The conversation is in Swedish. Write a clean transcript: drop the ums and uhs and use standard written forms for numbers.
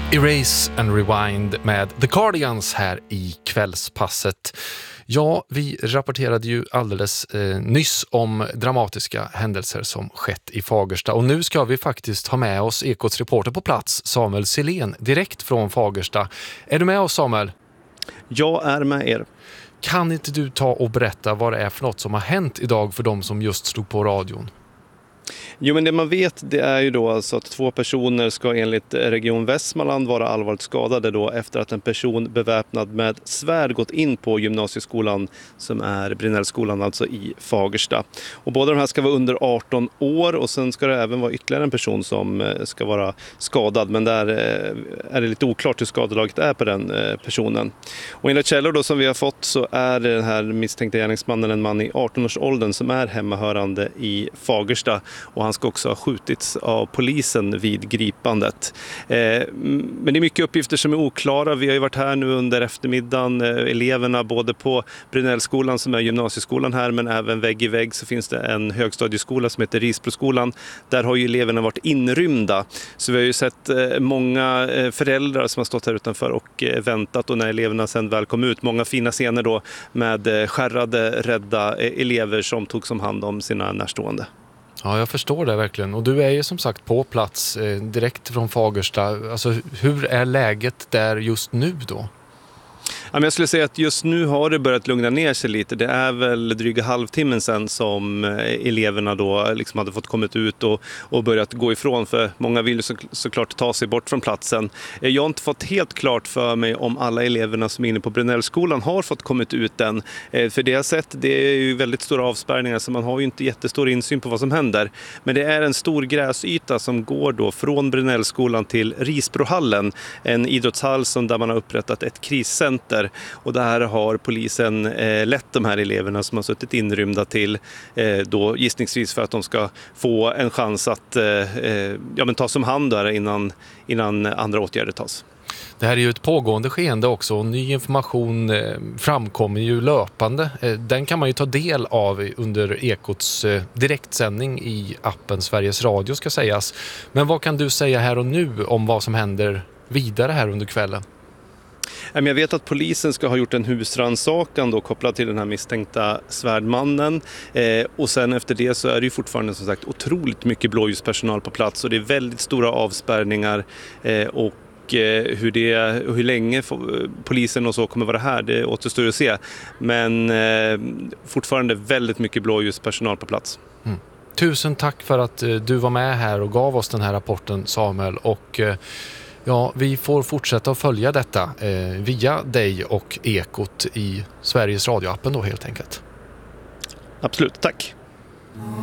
Erase and Rewind med The Cardigans här i kvällspasset. Ja, vi rapporterade ju alldeles nyss om dramatiska händelser som skett i Fagersta. Och nu ska vi faktiskt ha med oss Ekots reporter på plats, Samuel Silén, direkt från Fagersta. Är du med oss, Samuel? Jag är med er. Kan inte du ta och berätta vad det är för något som har hänt idag för de som just stod på radion? Jo, men det man vet, det är ju då alltså att 2 personer ska enligt Region Västmanland vara allvarligt skadade då efter att en person beväpnad med svärd gått in på gymnasieskolan som är Brinellskolan, alltså i Fagersta. Och båda de här ska vara under 18 år och sen ska det även vara ytterligare en person som ska vara skadad, men där är det lite oklart hur skadelaget är på den personen. Och enligt källor då som vi har fått så är den här misstänkta gärningsmannen en man i 18-årsåldern som är hemmahörande i Fagersta. Och han ska också ha skjutits av polisen vid gripandet. Men det är mycket uppgifter som är oklara. Vi har ju varit här nu under eftermiddagen. Eleverna både på Brinellskolan som är gymnasieskolan här, men även vägg i vägg så finns det en högstadieskola som heter Risbroskolan. Där har ju eleverna varit inrymda. Så vi har ju sett många föräldrar som har stått här utanför och väntat, och när eleverna sen väl kom ut, många fina scener då med skärrade, rädda elever som tog som hand om sina närstående. Ja, jag förstår det verkligen. Och du är ju som sagt på plats direkt från Fagersta. Alltså, hur är läget där just nu då? Jag skulle säga att just nu har det börjat lugna ner sig lite. Det är väl dryga halvtimmen sedan som eleverna då liksom hade fått kommit ut och börjat gå ifrån. För många vill såklart ta sig bort från platsen. Jag har inte fått helt klart för mig om alla eleverna som är inne på Brinellskolan har fått kommit ut än. För det jag har sett, det är ju väldigt stora avspärrningar så man har ju inte jättestor insyn på vad som händer. Men det är en stor gräsyta som går då från Brinellskolan till Risbrohallen. En idrottshall där man har upprättat ett kriscenter. Och där har polisen lett de här eleverna som har suttit inrymda till då gissningsvis för att de ska få en chans att tas om hand där innan andra åtgärder tas. Det här är ju ett pågående skeende också och ny information framkommer ju löpande. Den kan man ju ta del av under Ekots direktsändning i appen Sveriges Radio ska sägas. Men vad kan du säga här och nu om vad som händer vidare här under kvällen? Jag vet att polisen ska ha gjort en husrannsakan då kopplad till den här misstänkta svärdmannen. Och sen efter det så är det ju fortfarande som sagt otroligt mycket blåljuspersonal på plats och det är väldigt stora avspärrningar och hur länge polisen och så kommer vara här, det återstår att se. Men fortfarande väldigt mycket blåljuspersonal på plats. Mm. Tusen tack för att du var med här och gav oss den här rapporten, Samuel. Och ja, vi får fortsätta att följa detta via dig och Ekot i Sveriges radioappen då helt enkelt. Absolut, tack.